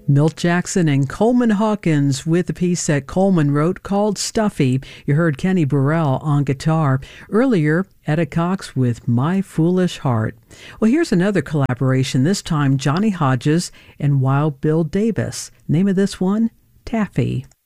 Milt Jackson and Coleman Hawkins with a piece that Coleman wrote called Stuffy. You heard Kenny Burrell on guitar. Earlier, Etta Cox with My Foolish Heart. Well, here's another collaboration, this time Johnny Hodges and Wild Bill Davis. Name of this one, Taffy.